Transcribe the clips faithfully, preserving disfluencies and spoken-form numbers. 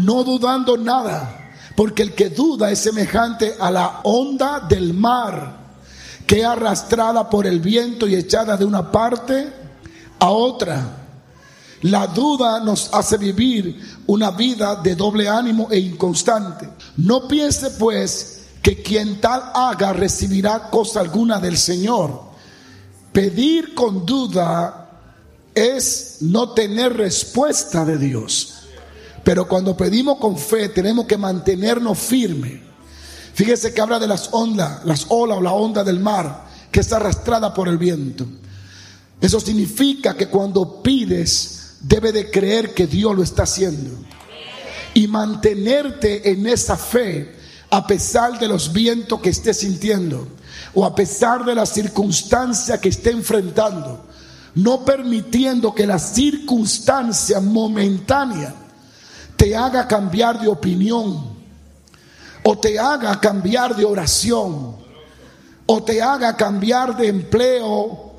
no dudando nada, porque el que duda es semejante a la onda del mar, que es arrastrada por el viento y echada de una parte a otra. La duda nos hace vivir una vida de doble ánimo e inconstante. No piense pues que quien tal haga recibirá cosa alguna del Señor. Pedir con duda es no tener respuesta de Dios. Pero cuando pedimos con fe tenemos que mantenernos firmes. Fíjese que habla de las ondas, las olas o la onda del mar que está arrastrada por el viento. Eso significa que cuando pides debe de creer que Dios lo está haciendo y mantenerte en esa fe a pesar de los vientos que esté sintiendo o a pesar de la circunstancia que esté enfrentando, no permitiendo que la circunstancia momentánea te haga cambiar de opinión o te haga cambiar de oración o te haga cambiar de empleo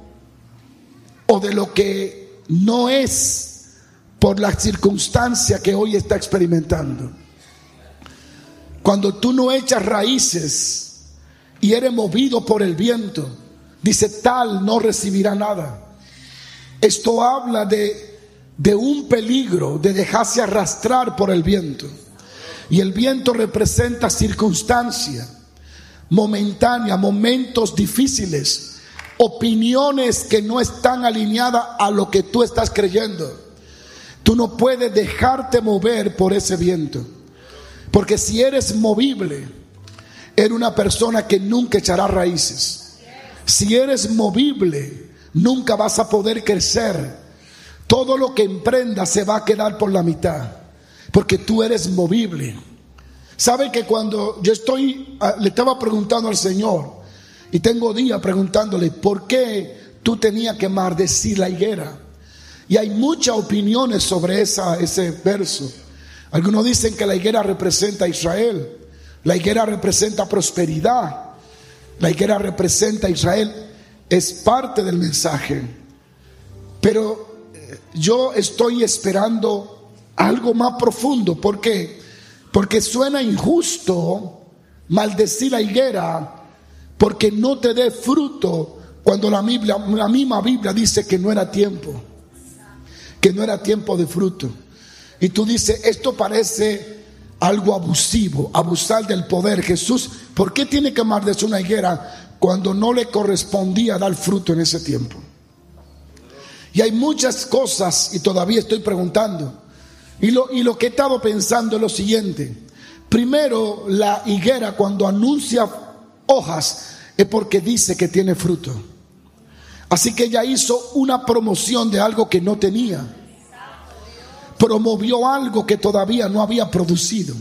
o de lo que no es por la circunstancia que hoy está experimentando. Cuando tú no echas raíces y eres movido por el viento, dice tal no recibirá nada. Esto habla de, de un peligro de dejarse arrastrar por el viento. Y el viento representa circunstancia momentánea, momentos difíciles, opiniones que no están alineadas a lo que tú estás creyendo. Tú no puedes dejarte mover por ese viento, porque si eres movible, eres una persona que nunca echará raíces. Si eres movible, nunca vas a poder crecer. Todo lo que emprendas se va a quedar por la mitad, porque tú eres movible. ¿Sabe que cuando yo estoy, le estaba preguntando al Señor, y tengo días preguntándole, ¿por qué tú tenías que maldecir la higuera? Y hay muchas opiniones sobre esa, ese verso. Algunos dicen que la higuera representa a Israel. La higuera representa prosperidad. La higuera representa a Israel. Es parte del mensaje. Pero yo estoy esperando algo más profundo. ¿Por qué? Porque suena injusto maldecir la higuera porque no te dé fruto cuando la Biblia, la misma Biblia dice que no era tiempo. Que no era tiempo de fruto. Y tú dices, esto parece algo abusivo, abusar del poder. Jesús, ¿por qué tiene que maldecir una higuera cuando no le correspondía dar fruto en ese tiempo? Y hay muchas cosas y todavía estoy preguntando. Y lo, y lo que he estado pensando es lo siguiente. Primero, la higuera cuando anuncia hojas es porque dice que tiene fruto. Así que ella hizo una promoción de algo que no tenía. Promovió algo que todavía no había producido.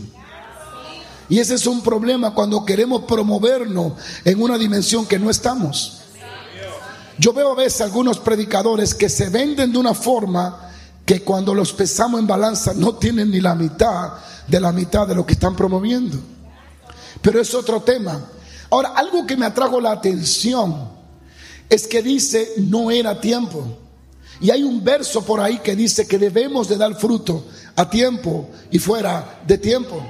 Y ese es un problema cuando queremos promovernos en una dimensión que no estamos. Yo veo a veces algunos predicadores que se venden de una forma que cuando los pesamos en balanza no tienen ni la mitad de la mitad de lo que están promoviendo. Pero es otro tema. Ahora, algo que me atrajo la atención es que dice no era tiempo. Y hay un verso por ahí que dice que debemos de dar fruto a tiempo y fuera de tiempo.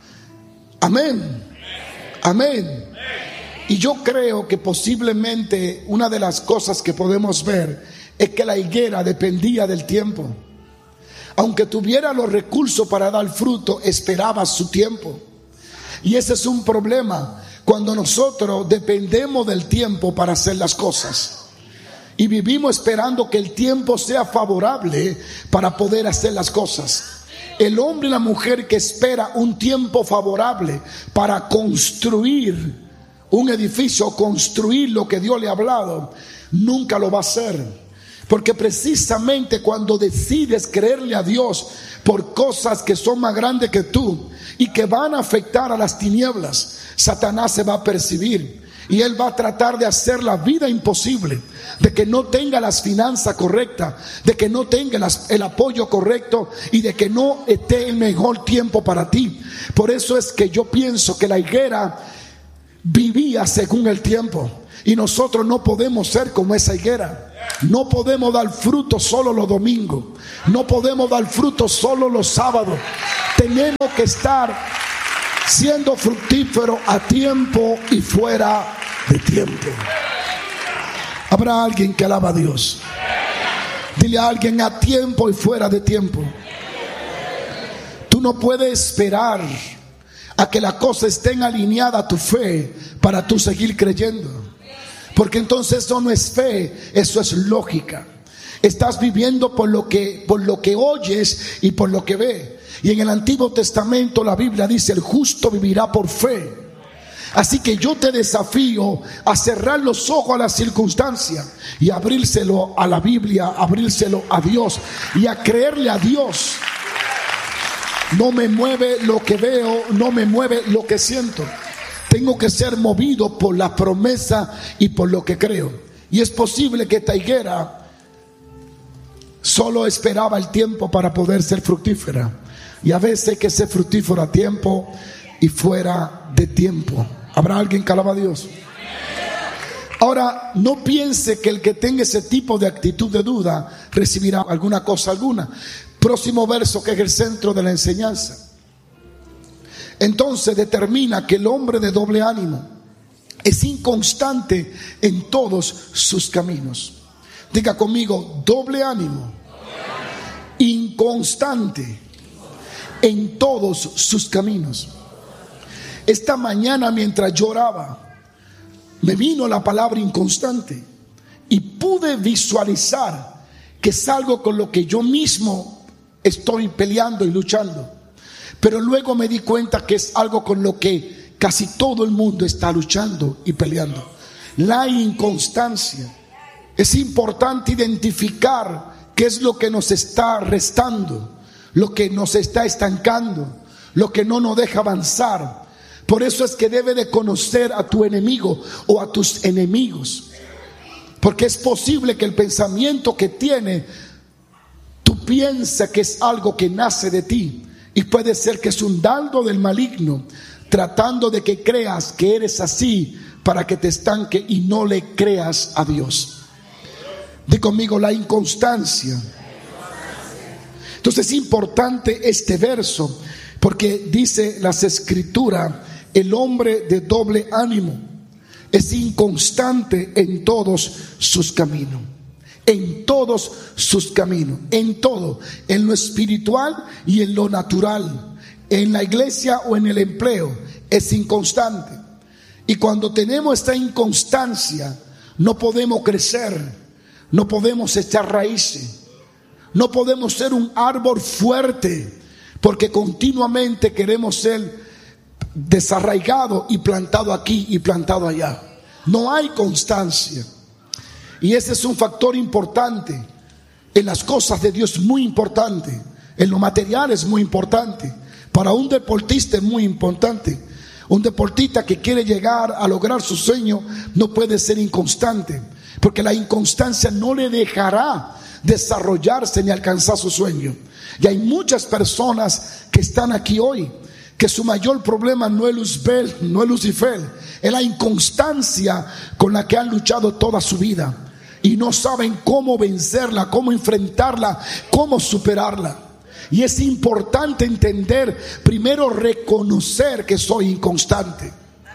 Amén. Amén. Y yo creo que posiblemente una de las cosas que podemos ver es que la higuera dependía del tiempo. Aunque tuviera los recursos para dar fruto, esperaba su tiempo. Y ese es un problema cuando nosotros dependemos del tiempo para hacer las cosas. Y vivimos esperando que el tiempo sea favorable para poder hacer las cosas. El hombre y la mujer que espera un tiempo favorable para construir un edificio, construir lo que Dios le ha hablado, nunca lo va a hacer. Porque precisamente cuando decides creerle a Dios por cosas que son más grandes que tú y que van a afectar a las tinieblas, Satanás se va a percibir. Y él va a tratar de hacer la vida imposible, de que no tenga las finanzas correctas, de que no tenga las, el apoyo correcto y de que no esté el mejor tiempo para ti. Por eso es que yo pienso que la higuera vivía según el tiempo. Y nosotros no podemos ser como esa higuera. No podemos dar fruto solo los domingos. No podemos dar fruto solo los sábados. Tenemos que estar siendo fructíferos a tiempo y fuera de tiempo. Habrá alguien que alaba a Dios. Dile a alguien: a tiempo y fuera de tiempo. Tú no puedes esperar a que las cosas estén alineadas a tu fe para tú seguir creyendo, porque entonces eso no es fe, eso es lógica. Estás viviendo por lo que, por lo que oyes y por lo que ves. Y en el Antiguo Testamento la Biblia dice: el justo vivirá por fe. Así que yo te desafío a cerrar los ojos a las circunstancias y abrírselo a la Biblia, abrírselo a Dios y a creerle a Dios. No me mueve lo que veo, no me mueve lo que siento. Tengo que ser movido por la promesa y por lo que creo. Y es posible que esta higuera solo esperaba el tiempo para poder ser fructífera. Y a veces hay que ser fructífero a tiempo y fuera de tiempo. ¿Habrá alguien que alaba a Dios? Ahora, no piense que el que tenga ese tipo de actitud de duda recibirá alguna cosa alguna. Próximo verso, que es el centro de la enseñanza. Entonces determina que el hombre de doble ánimo es inconstante en todos sus caminos. Diga conmigo: doble ánimo, inconstante en todos sus caminos. Esta mañana, mientras lloraba, me vino la palabra inconstante y pude visualizar que es algo con lo que yo mismo estoy peleando y luchando. Pero luego me di cuenta que es algo con lo que casi todo el mundo está luchando y peleando: la inconstancia. Es importante identificar qué es lo que nos está restando, lo que nos está estancando, lo que no nos deja avanzar. Por eso es que debe de conocer a tu enemigo o a tus enemigos, porque es posible que el pensamiento que tiene, tú piensas que es algo que nace de ti, y puede ser que es un dardo del maligno tratando de que creas que eres así para que te estanque y no le creas a Dios. Di conmigo: la inconstancia. Entonces es importante este verso, porque dice las Escrituras: el hombre de doble ánimo es inconstante en todos sus caminos. En todos sus caminos, en todo, en lo espiritual y en lo natural, en la iglesia o en el empleo, es inconstante. Y cuando tenemos esta inconstancia, no podemos crecer, no podemos echar raíces, no podemos ser un árbol fuerte, porque continuamente queremos ser desarraigado y plantado aquí y plantado allá. No hay constancia. Y ese es un factor importante. En las cosas de Dios es muy importante. En lo material es muy importante. Para un deportista es muy importante. Un deportista que quiere llegar a lograr su sueño no puede ser inconstante, porque la inconstancia no le dejará desarrollarse ni alcanzar su sueño. Y hay muchas personas que están aquí hoy que su mayor problema no es Luzbel, no es Lucifer, es la inconstancia con la que han luchado toda su vida y no saben cómo vencerla, cómo enfrentarla, cómo superarla. Y es importante entender, primero, reconocer que soy inconstante.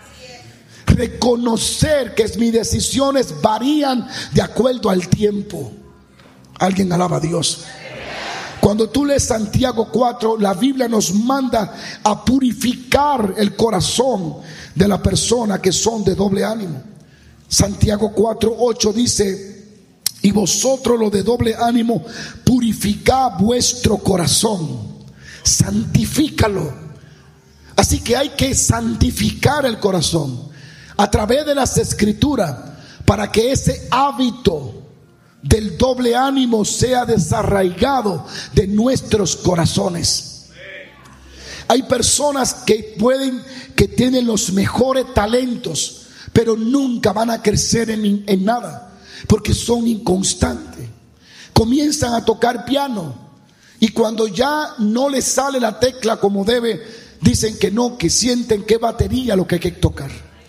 Reconocer que mis decisiones varían de acuerdo al tiempo. Alguien alaba a Dios. Cuando tú lees Santiago cuatro, la Biblia nos manda a purificar el corazón de la persona que son de doble ánimo. Santiago cuatro ocho dice: y vosotros los de doble ánimo, purificad vuestro corazón, santifícalo. Así que hay que santificar el corazón a través de las Escrituras, para que ese hábito del doble ánimo sea desarraigado de nuestros corazones. Hay personas que pueden, que tienen los mejores talentos, pero nunca van a crecer en, en nada, porque son inconstantes. Comienzan a tocar piano y cuando ya no les sale la tecla como debe, dicen que no, que sienten que es batería lo que hay que tocar.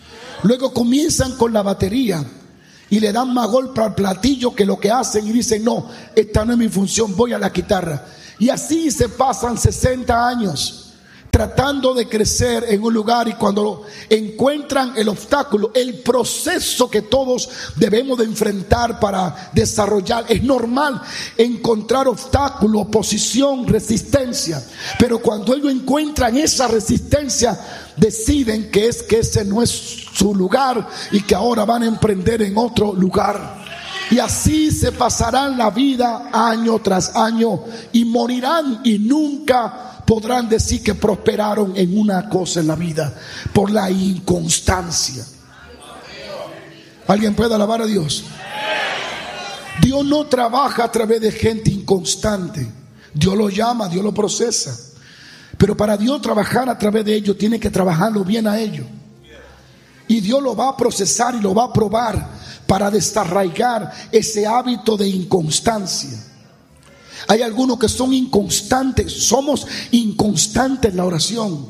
Luego comienzan con la batería y le dan más golpe al platillo que lo que hacen y dicen, no, esta no es mi función, voy a la guitarra. Y así se pasan sesenta años tratando de crecer en un lugar, y cuando encuentran el obstáculo, el proceso que todos debemos de enfrentar para desarrollar, es normal encontrar obstáculo, oposición, resistencia, pero cuando ellos encuentran esa resistencia, deciden que es que ese no es su lugar y que ahora van a emprender en otro lugar. Y así se pasarán la vida año tras año y morirán y nunca podrán decir que prosperaron en una cosa en la vida por la inconstancia. ¿Alguien puede alabar a Dios? Dios no trabaja a través de gente inconstante. Dios lo llama, Dios lo procesa. Pero para Dios trabajar a través de ellos, tiene que trabajarlo bien a ellos. Y Dios lo va a procesar y lo va a probar para desarraigar ese hábito de inconstancia. Hay algunos que son inconstantes, somos inconstantes en la oración.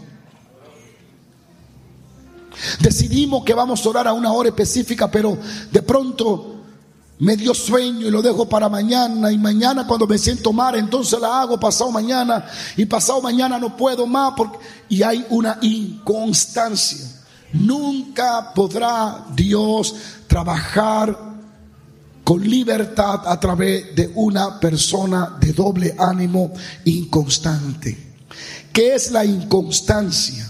Decidimos que vamos a orar a una hora específica, pero de pronto me dio sueño y lo dejo para mañana, y mañana cuando me siento mal, entonces la hago pasado mañana, y pasado mañana no puedo más, porque... y hay una inconstancia. Nunca podrá Dios trabajar con libertad a través de una persona de doble ánimo inconstante. ¿Qué es la inconstancia?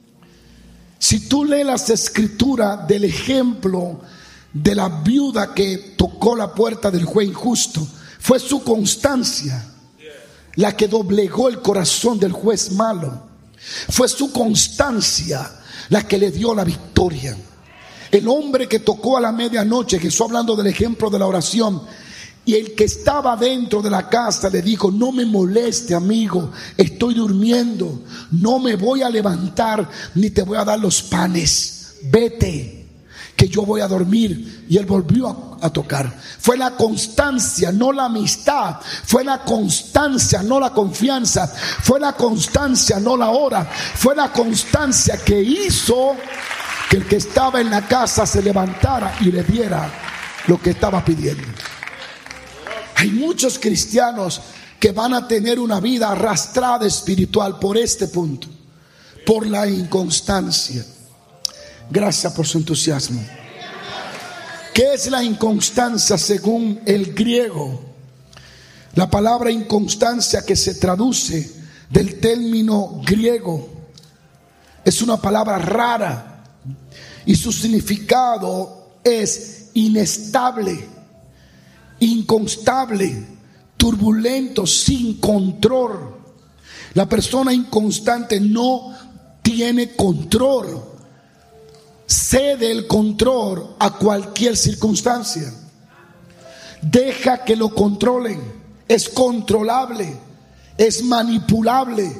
Si tú lees las escrituras del ejemplo de la viuda que tocó la puerta del juez injusto, fue su constancia la que doblegó el corazón del juez malo. Fue su constancia la que le dio la victoria. El hombre que tocó a la medianoche, que estoy hablando del ejemplo de la oración, y el que estaba dentro de la casa le dijo, no me moleste, amigo, estoy durmiendo, no me voy a levantar ni te voy a dar los panes, vete, que yo voy a dormir. Y él volvió a, a tocar. Fue la constancia, no la amistad. Fue la constancia, no la confianza. Fue la constancia, no la hora. Fue la constancia que hizo que el que estaba en la casa se levantara y le diera lo que estaba pidiendo. Hay muchos cristianos que van a tener una vida arrastrada espiritual por este punto, por la inconstancia. Gracias por su entusiasmo. ¿Qué es la inconstancia según el griego? La palabra inconstancia, que se traduce del término griego, es una palabra rara y su significado es inestable, inconstable, turbulento, sin control. La persona inconstante no tiene control, cede el control a cualquier circunstancia, deja que lo controlen, es controlable, es manipulable,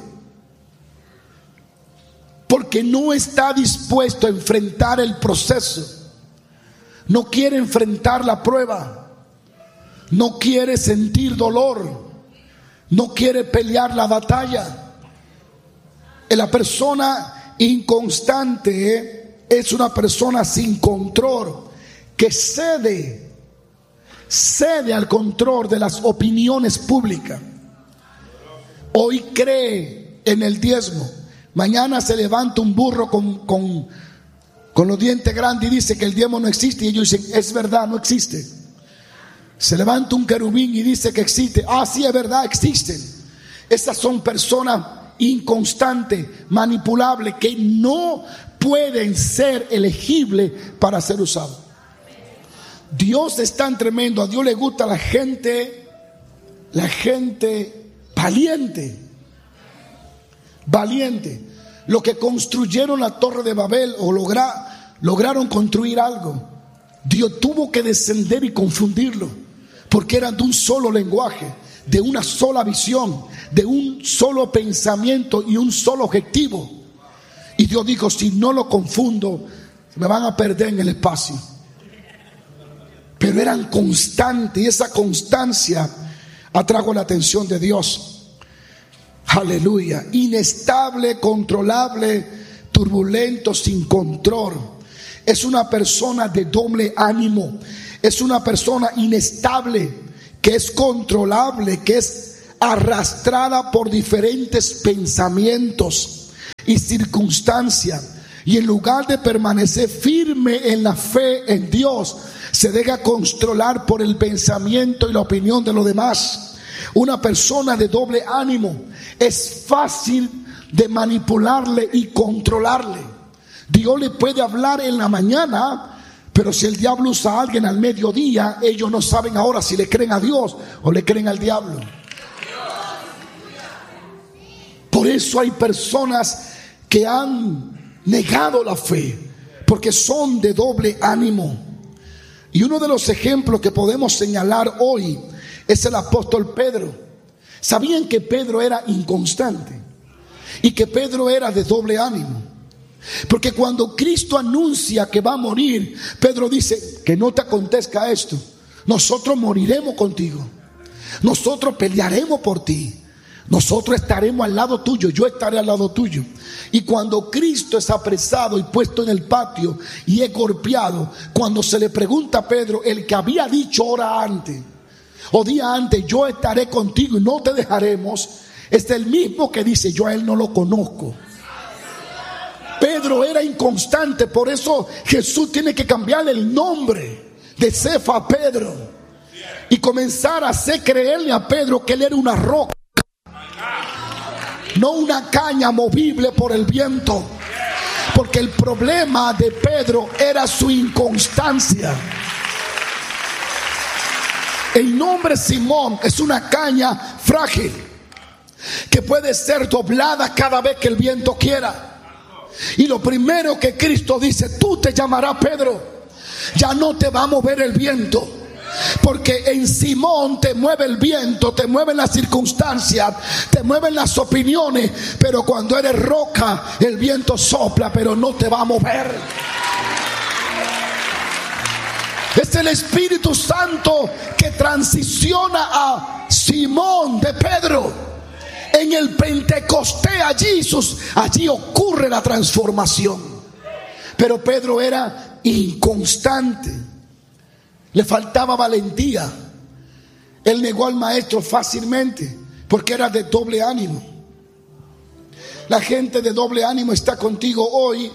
porque no está dispuesto a enfrentar el proceso, no quiere enfrentar la prueba, no quiere sentir dolor, no quiere pelear la batalla. La persona inconstante es una persona sin control, que cede, cede al control de las opiniones públicas. Hoy cree en el diezmo, mañana se levanta un burro con, con, con los dientes grandes y dice que el diezmo no existe, y ellos dicen, es verdad, no existe. Se levanta un querubín y dice que existe, ah, sí, es verdad, existen. Esas son personas inconstantes, manipulables, que no pueden ser elegibles para ser usados. Dios es tan tremendo, a Dios le gusta la gente, la gente valiente, valiente. Los que construyeron la Torre de Babel o logra, lograron construir algo, Dios tuvo que descender y confundirlo, porque eran de un solo lenguaje, de una sola visión, de un solo pensamiento y un solo objetivo. Y Dios dijo, si no lo confundo, me van a perder en el espacio. Pero eran constantes, y esa constancia atrajo la atención de Dios. Aleluya. Inestable, controlable, turbulento, sin control. es una persona de doble ánimo, es una persona inestable, que es controlable, que es arrastrada por diferentes pensamientos y circunstancias. Y en lugar de permanecer firme en la fe en Dios, se deja controlar por el pensamiento y la opinión de los demás. Una persona de doble ánimo es fácil de manipularle y controlarle. Dios le puede hablar en la mañana, pero si el diablo usa a alguien al mediodía, ellos no saben ahora si le creen a Dios o le creen al diablo. Por eso hay personas que han negado la fe, porque son de doble ánimo. Y uno de los ejemplos que podemos señalar hoy es el apóstol Pedro. ¿Sabían que Pedro era inconstante? Y que Pedro era de doble ánimo. Porque cuando Cristo anuncia que va a morir, Pedro dice: que no te acontezca esto, nosotros moriremos contigo, nosotros pelearemos por ti, nosotros estaremos al lado tuyo, yo estaré al lado tuyo. Y cuando Cristo es apresado y puesto en el patio y es golpeado, cuando se le pregunta a Pedro, el que había dicho hora antes o día antes, yo estaré contigo y no te dejaremos, es el mismo que dice: yo a él no lo conozco. Pedro era inconstante, por eso Jesús tiene que cambiarle el nombre de Cefa a Pedro y comenzar a hacer creerle a Pedro que él era una roca, no una caña movible por el viento. Porque el problema de Pedro era su inconstancia. El nombre Simón es una caña frágil que puede ser doblada cada vez que el viento quiera. Y lo primero que Cristo dice: tú te llamarás Pedro, ya no te va a mover el viento. Porque en Simón te mueve el viento, te mueven las circunstancias, te mueven las opiniones, pero cuando eres roca, el viento sopla, pero no te va a mover. Es el Espíritu Santo que transiciona a Simón de Pedro. En el Pentecostés, allí, sus, allí ocurre la transformación. Pero Pedro era inconstante. Le faltaba valentía. Él negó al maestro fácilmente porque era de doble ánimo. La gente de doble ánimo está contigo hoy,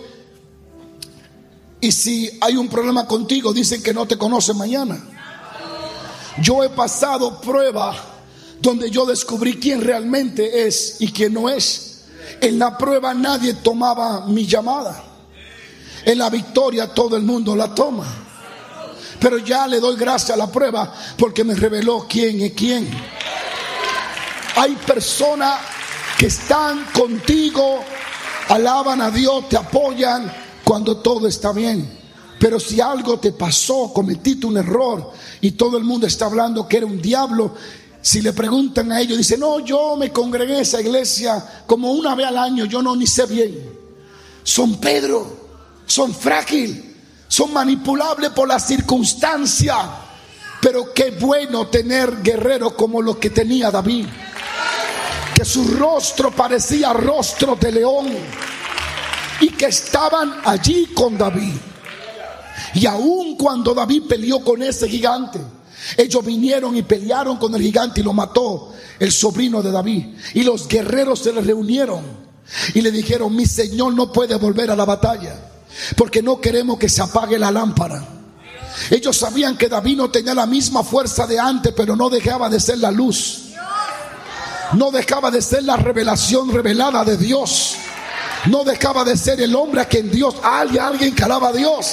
y si hay un problema contigo, dicen que no te conocen mañana. Yo he pasado pruebas donde yo descubrí quién realmente es y quién no es. En la prueba nadie tomaba mi llamada. En la victoria todo el mundo la toma. Pero ya le doy gracias a la prueba porque me reveló quién es quién. Hay personas que están contigo, alaban a Dios, te apoyan cuando todo está bien. Pero si algo te pasó, cometiste un error y todo el mundo está hablando que era un diablo, si le preguntan a ellos, dicen: no, yo me congregué en esa iglesia como una vez al año, yo no ni sé bien. Son Pedro, son frágiles, son manipulables por las circunstancias. Pero qué bueno tener guerreros como los que tenía David, que su rostro parecía rostro de león y que estaban allí con David. Y aun cuando David peleó con ese gigante, ellos vinieron y pelearon con el gigante y lo mató el sobrino de David. Y los guerreros se le reunieron y le dijeron: mi señor no puede volver a la batalla porque no queremos que se apague la lámpara. Ellos sabían que David no tenía la misma fuerza de antes, pero no dejaba de ser la luz, no dejaba de ser la revelación revelada de Dios, no dejaba de ser el hombre a quien Dios, hay alguien que alaba a Dios.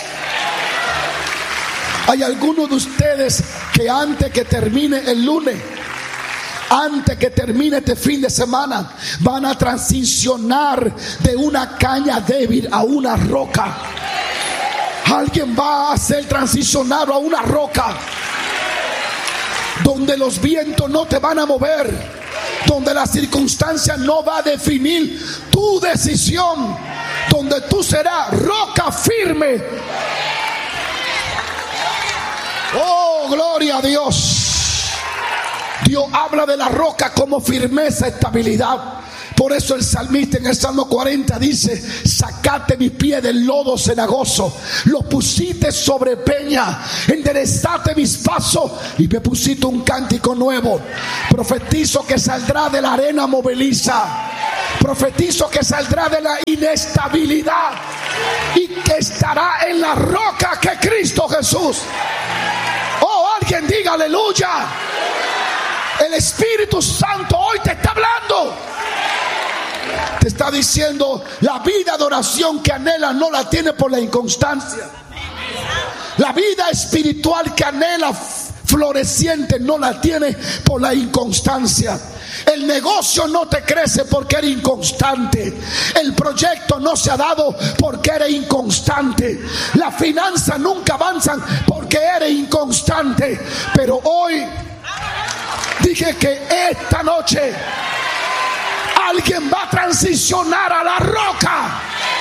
Hay algunos de ustedes que antes que termine el lunes, antes que termine este fin de semana, van a transicionar de una caña débil a una roca. Alguien va a ser transicionado a una roca donde los vientos no te van a mover, donde las circunstancias no va a definir tu decisión, donde tú serás roca firme. Oh, gloria a Dios. Dios habla de la roca como firmeza, estabilidad, Por eso el salmista en el Salmo cuarenta dice: sacaste mis pies del lodo cenagoso, los pusiste sobre peña, enderezaste mis pasos y me pusiste un cántico nuevo. Profetizo que saldrá de la arena movediza, profetizo que saldrá de la inestabilidad y que estará en la roca que es Cristo Jesús. Oh, alguien diga aleluya. El Espíritu Santo hoy te está hablando. Te está diciendo: la vida de oración que anhela no la tiene por la inconstancia. La vida espiritual que anhela floreciente no la tiene por la inconstancia. El negocio no te crece porque eres inconstante. El proyecto no se ha dado porque eres inconstante. Las finanzas nunca avanzan porque eres inconstante. Pero hoy dije que esta noche alguien va a transicionar a la roca.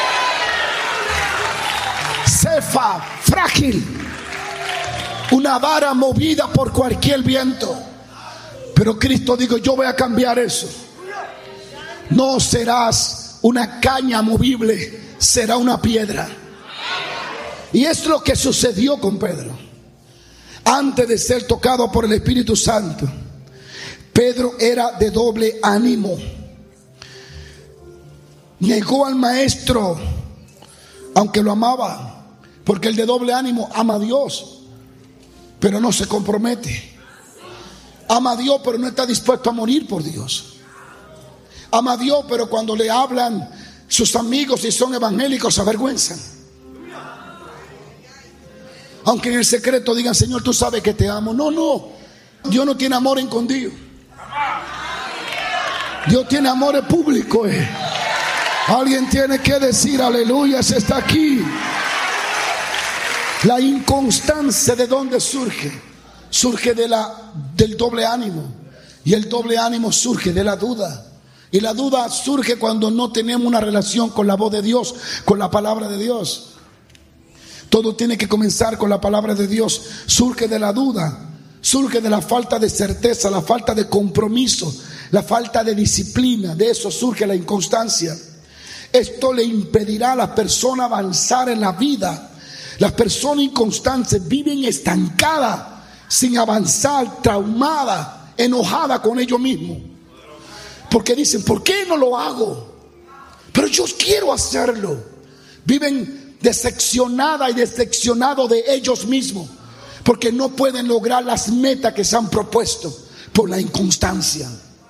Cefa, frágil, una vara movida por cualquier viento. Pero Cristo dijo: yo voy a cambiar eso. No serás una caña movible, será una piedra. Y es lo que sucedió con Pedro. Antes de ser tocado por el Espíritu Santo, Pedro era de doble ánimo. Negó al maestro, aunque lo amaba, porque el de doble ánimo ama a Dios, pero no se compromete. Ama a Dios, pero no está dispuesto a morir por Dios. Ama a Dios, pero cuando le hablan sus amigos y son evangélicos, se avergüenzan. Aunque en el secreto digan: Señor, tú sabes que te amo. No, no. Dios no tiene amor escondido. Dios tiene amor público. Eh. Alguien tiene que decir aleluya, se está aquí. La inconstancia, ¿de dónde surge? Surge de la, del doble ánimo. Y el doble ánimo surge de la duda. Y la duda surge cuando no tenemos una relación con la voz de Dios, con la palabra de Dios. Todo tiene que comenzar con la palabra de Dios. Surge de la duda, surge de la falta de certeza, la falta de compromiso, la falta de disciplina. De eso surge la inconstancia. Esto le impedirá a la persona avanzar en la vida. Las personas inconstantes viven estancadas, sin avanzar, traumada, enojada con ellos mismos, porque dicen: ¿por qué no lo hago? Pero yo quiero hacerlo. Viven decepcionada y decepcionados de ellos mismos, porque no pueden lograr las metas que se han propuesto por la inconstancia.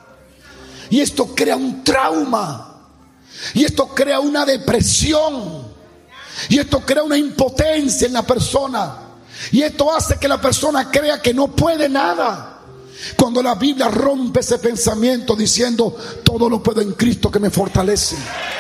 Y esto crea un trauma, y esto crea una depresión, y esto crea una impotencia en la persona. Y esto hace que la persona crea que no puede nada, cuando la Biblia rompe ese pensamiento diciendo: todo lo puedo en Cristo que me fortalece.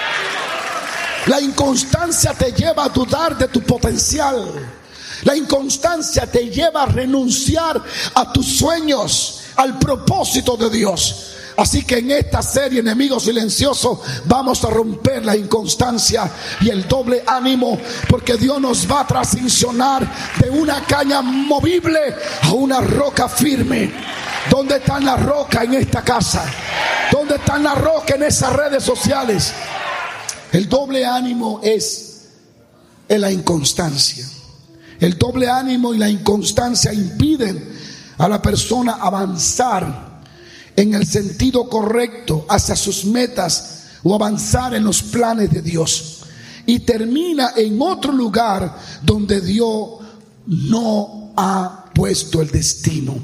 La inconstancia te lleva a dudar de tu potencial. La inconstancia te lleva a renunciar a tus sueños, al propósito de Dios. Así que en esta serie Enemigo Silencioso vamos a romper la inconstancia y el doble ánimo, porque Dios nos va a transicionar de una caña movible a una roca firme. ¿Dónde están las rocas en esta casa? ¿Dónde están las rocas en esas redes sociales? El doble ánimo es en la inconstancia. El doble ánimo y la inconstancia impiden a la persona avanzar en el sentido correcto hacia sus metas o avanzar en los planes de Dios, y termina en otro lugar donde Dios no ha puesto el destino.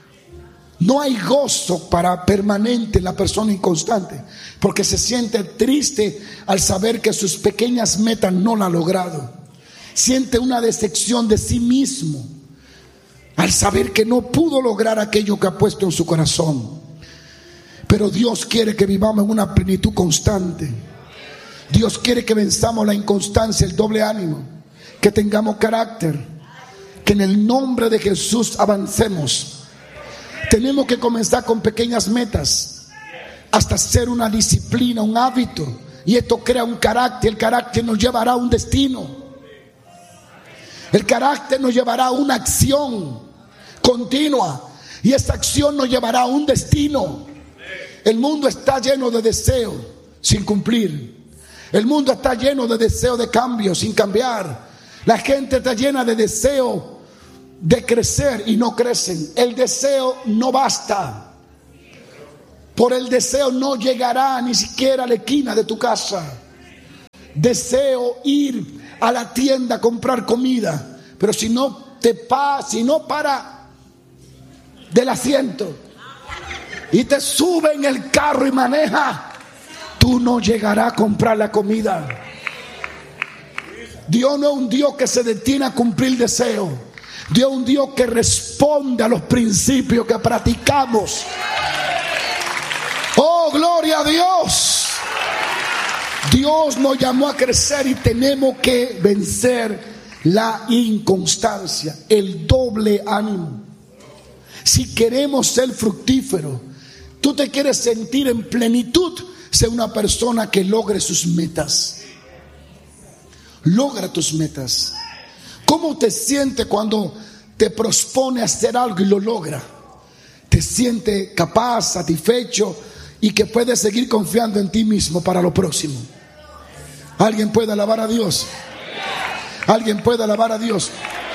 No hay gozo para permanente en la persona inconstante, porque se siente triste al saber que sus pequeñas metas no la ha logrado. Siente una decepción de sí mismo al saber que no pudo lograr aquello que ha puesto en su corazón. Pero Dios quiere que vivamos en una plenitud constante. Dios quiere que venzamos la inconstancia, el doble ánimo, que tengamos carácter, que en el nombre de Jesús avancemos. Tenemos que comenzar con pequeñas metas hasta ser una disciplina, un hábito, y esto crea un carácter. El carácter nos llevará a un destino. El carácter nos llevará a una acción continua, y esa acción nos llevará a un destino. El mundo está lleno de deseo sin cumplir. El mundo está lleno de deseo de cambio sin cambiar. La gente está llena de deseo de crecer y no crecen. El deseo no basta. Por el deseo no llegará ni siquiera a la esquina de tu casa. Deseo ir a la tienda a comprar comida, pero si no te pa, si no para del asiento y te sube en el carro y maneja, tú no llegarás a comprar la comida. Dios no es un Dios que se detiene a cumplir deseo. Dios es un Dios que responde a los principios que practicamos. Oh, gloria a Dios. Dios nos llamó a crecer y tenemos que vencer la inconstancia, el doble ánimo. Si queremos ser fructíferos, tú te quieres sentir en plenitud, sé una persona que logre sus metas. Logra tus metas. ¿Cómo te sientes cuando te propone hacer algo y lo logra? Te sientes capaz, satisfecho y que puedes seguir confiando en ti mismo para lo próximo. ¿Alguien puede alabar a Dios? ¿Alguien puede alabar a Dios?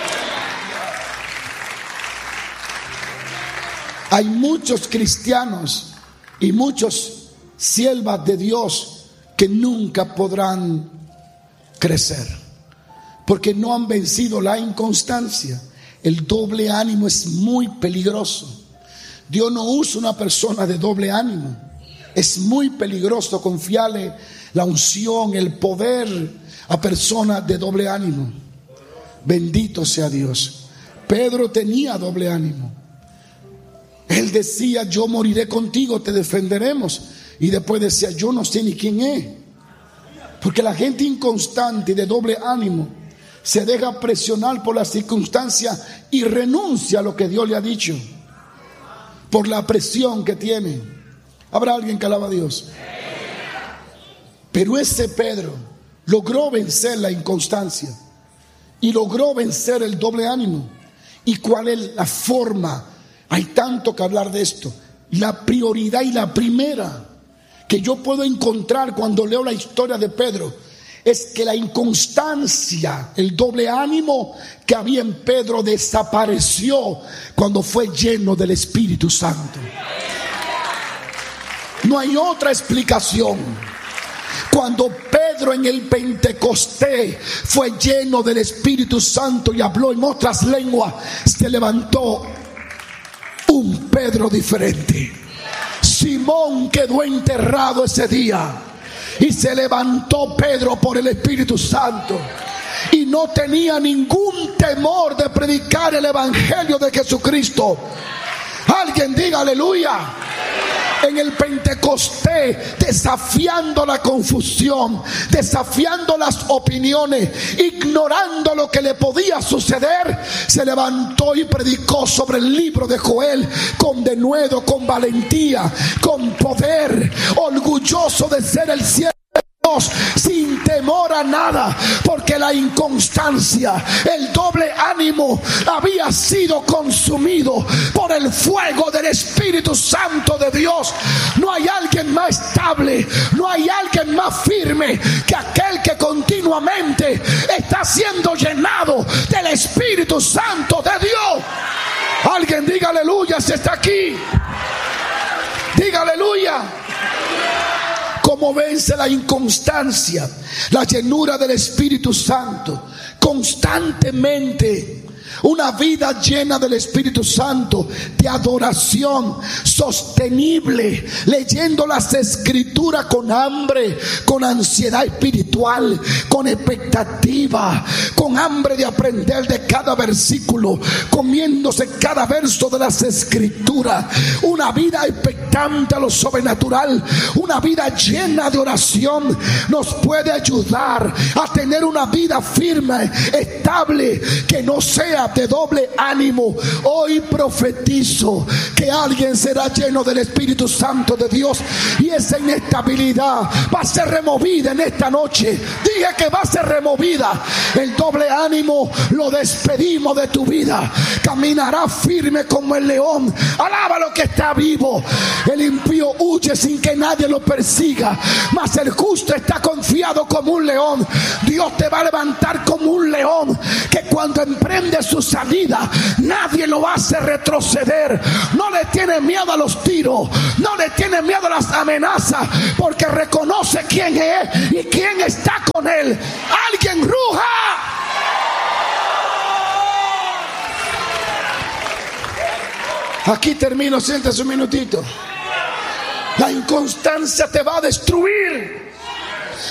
Hay muchos cristianos y muchos siervas de Dios que nunca podrán crecer porque no han vencido la inconstancia. El doble ánimo es muy peligroso. Dios no usa una persona de doble ánimo. Es muy peligroso confiarle la unción, el poder a personas de doble ánimo. Bendito sea Dios. Pedro tenía doble ánimo. Él decía: yo moriré contigo, te defenderemos. Y después decía: yo no sé ni quién es. Porque la gente inconstante y de doble ánimo se deja presionar por las circunstancias y renuncia a lo que Dios le ha dicho por la presión que tiene. ¿Habrá alguien que alaba a Dios? Pero ese Pedro logró vencer la inconstancia y logró vencer el doble ánimo. ¿Y cuál es la forma? Hay tanto que hablar de esto. La prioridad y la primera que yo puedo encontrar cuando leo la historia de Pedro es que la inconstancia, el doble ánimo que había en Pedro desapareció cuando fue lleno del Espíritu Santo. No hay otra explicación. Cuando Pedro en el Pentecostés fue lleno del Espíritu Santo y habló en otras lenguas, se levantó un Pedro diferente. Simón quedó enterrado ese día y se levantó Pedro por el Espíritu Santo y no tenía ningún temor de predicar el Evangelio de Jesucristo. Alguien diga aleluya. En el Pentecostés, desafiando la confusión, desafiando las opiniones, ignorando lo que le podía suceder, se levantó y predicó sobre el libro de Joel con denuedo, con valentía, con poder, orgulloso de ser el siervo de Dios, sin temor a nada, porque la inconstancia, el doble ánimo había sido consumido por el fuego del Espíritu Santo de Dios. No hay alguien más estable, no hay alguien más firme que aquel que continuamente está siendo llenado del Espíritu Santo de Dios. Alguien diga aleluya si está aquí. Diga aleluya. ¿Cómo vence la inconstancia? La llenura del Espíritu Santo. Constantemente. Una vida llena del Espíritu Santo, de adoración sostenible, leyendo las Escrituras con hambre, con ansiedad espiritual, con expectativa, con hambre de aprender de cada versículo, comiéndose cada verso de las Escrituras. Una vida expectante a lo sobrenatural, una vida llena de oración nos puede ayudar a tener una vida firme, estable, que no sea de doble ánimo. Hoy profetizo que alguien será lleno del Espíritu Santo de Dios y esa inestabilidad va a ser removida en esta noche. Dije que va a ser removida. El doble doble ánimo lo despedimos de tu vida. Caminará firme como el león. Alaba lo que está vivo. El impío huye sin que nadie lo persiga, mas el justo está confiado como un león. Dios te va a levantar como un león, que cuando emprende su salida nadie lo hace retroceder. No le tiene miedo a los tiros, no le tiene miedo a las amenazas, porque reconoce quién es y quién está con él. Alguien ruja. Aquí termino, siéntese un minutito. La inconstancia te va a destruir.